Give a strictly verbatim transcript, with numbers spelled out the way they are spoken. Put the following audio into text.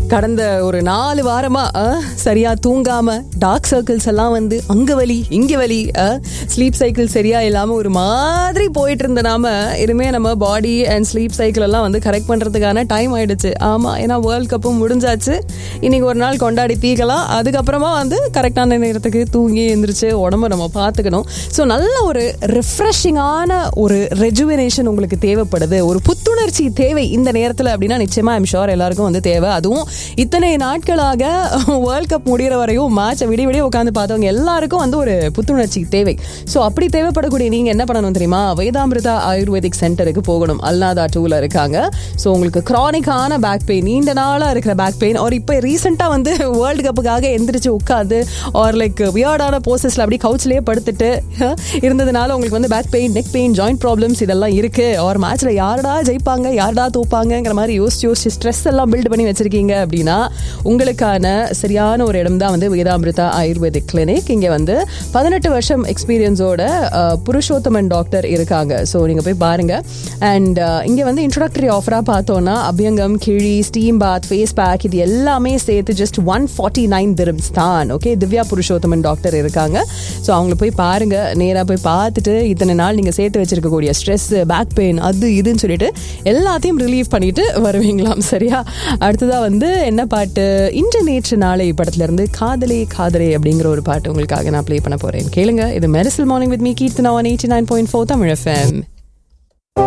கடந்த ஒரு நாலு வாரமா சரியா தூங்காம டார்க் சர்க்கிள்ஸ் எல்லாம் வந்து அங்க வலி இங்க வலி, ஸ்லீப் சைக்கிள் சரியா இல்லாம ஒரு மாதிரி போயிட்டு இருந்த நாம இனிமே நம்ம பாடி அண்ட் ஸ்லீப் சைக்கிள் எல்லாம் வந்து கரெக்ட் பண்றதுக்கான டைம் ஆயிடுச்சு. ஆமா, ஏன்னா வேர்ல்ட் கப்பும் முடிஞ்சாச்சு. இன்னைக்கு ஒரு நாள் கொண்டாடி தீக்கலாம். அதுக்கப்புறமா வந்து கரெக்டான நேரத்துக்கு தூங்கி எந்திரிச்சு உடம்ப நம்ம பார்த்துக்கணும். ஸோ நல்ல ஒரு ரிஃப்ரெஷிங்கான ஒரு ரெஜுவினேஷன் உங்களுக்கு தேவைப்படுது, ஒரு புத்துணர்ச்சி தேவை இந்த நேரத்தில் அப்படின்னா நிச்சயமா ஐம் ஷோர் எல்லாருக்கும் வந்து தேவை. அதுவும் இத்தனை நாட்களாக வேர்ல்ட் கப் முடிகிற வரையும் மேட்சை விடிய விடிய உட்காந்து பார்த்தவங்க எல்லாருக்கும் வந்து ஒரு புத்துணர்ச்சி தேவை. ஸோ அப்படி தேவைப்படக்கூடிய நீங்க என்ன பண்ணணும் தெரியுமா? வேதாமிருதா ஆயுர்வேதிக் சென்டருக்கு போகணும். அல்நாதா டூல இருக்காங்க. ஸோ உங்களுக்கு கிரானிக்கான பேக் பெயின், நீண்ட நாளா இருக்கிற பேக் பெயின், ஒரு இப்போ ரீசெண்டா வந்து வேர்ல்டு கப்புக்காக எந்திரிச்சு உட்காந்து ஆர் லைக் வியர்டான போசஸ்ல அப்படி கவுச்லயே படுத்துட்டு இருந்ததுனால உங்களுக்கு வந்து back pain, neck pain, joint problems இதெல்லாம் இருக்கு. ஒரு மேட்ச்ல யாரடா ஜெயிப்பாங்க யாரடா தோப்பாங்கிற மாதிரி யோசிச்சு யோசிச்சு ஸ்ட்ரெஸ் எல்லாம் பில்ட் பண்ணி வச்சிருக்கீங்க அப்படின்னா உங்களுக்கான சரியான ஒரு இடம் தான் வந்து வேதாமிருதா ஆயுர்வேதிக் கிளினிக். இங்க வந்து பதினெட்டு வருஷம் எக்ஸ்பீரியன்ஸோட புருஷோத்தமன் டாக்டர் இருக்காங்க. ஸோ நீங்க போய் பாருங்க. அண்ட் இங்க வந்து இன்ட்ரோடக்டரி ஆஃபரா பார்த்தோம்னா அபியங்கம், கிழி, ஸ்டீம் பாத், ஃபேஸ் பேக் இது எல்லாமே சேர்த்து just one forty nine dirhams தான். ஓகே, திவ்யா புருஷோத்தமன் டாக்டர் இருக்காங்க. ஸோ அவங்கள போய் பாருங்க, நேராக போய் பார்த்துட்டு இத்தனை நாள் நீங்க சேர்த்து வச்சிருக்கக்கூடிய ஸ்ட்ரெஸ், பேக் பெயின், அது இதுன்னு சொல்லிட்டு எல்லாத்தையும் ரிலீவ் பண்ணிட்டு வருவீங்களாம். சரியா? அடுத்ததா வந்து என்ன பாட்டு? இன்று நேற்று நாளை படத்துல இருந்து காதலே காதலே அப்படிங்கிற ஒரு பாட்டு உங்களுக்காக நான் ப்ளே பண்ண போறேன். கேளுங்க. இது Mersal morning with me Keerthana on eighty-nine point four Tamil FM.